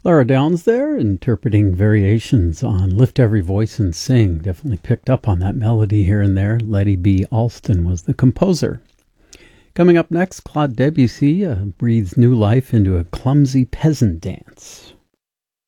Laura Downs there, interpreting variations on Lift Every Voice and Sing. Definitely picked up on that melody here and there. Letty B. Alston was the composer. Coming up next, Claude Debussy breathes new life into a clumsy peasant dance.